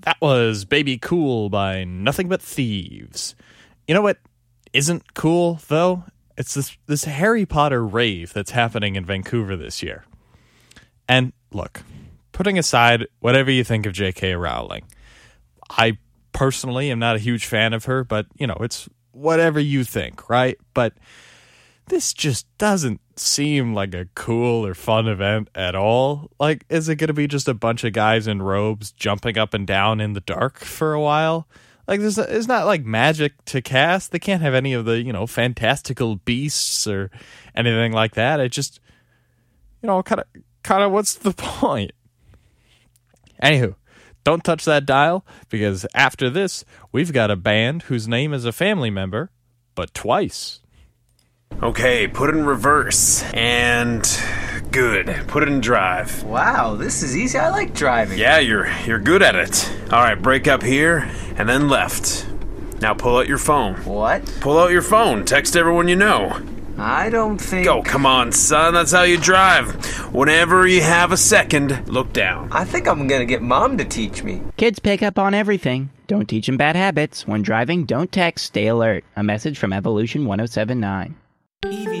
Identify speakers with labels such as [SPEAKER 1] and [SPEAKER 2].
[SPEAKER 1] That was Baby Cool by Nothing But Thieves. You know what isn't cool, though? It's this Harry Potter rave that's happening in Vancouver this year. And look, putting aside whatever you think of J.K. Rowling, I personally am not a huge fan of her, but, you know, it's whatever you think, right? But this just doesn't seem like a cool or fun event at all. Like, is it going to be just a bunch of guys in robes jumping up and down in the dark for a while? Like, it's not like magic to cast. They can't have any of the, you know, fantastical beasts or anything like that. It just, you know, kind of what's the point? Anywho, don't touch that dial, because after this, we've got a band whose name is a family member, but twice.
[SPEAKER 2] Okay, put it in reverse. And good. Put it in drive.
[SPEAKER 3] Wow, this is easy. I like driving.
[SPEAKER 2] Yeah, you're good at it. All right, brake up here and then left. Now pull out your phone.
[SPEAKER 3] What?
[SPEAKER 2] Pull out your phone. Text everyone you know.
[SPEAKER 3] I don't think...
[SPEAKER 2] Go, come on, son. That's how you drive. Whenever you have a second, look down.
[SPEAKER 3] I think I'm gonna get Mom to teach me.
[SPEAKER 4] Kids pick up on everything. Don't teach them bad habits. When driving, don't text, stay alert. A message from Evolution 1079.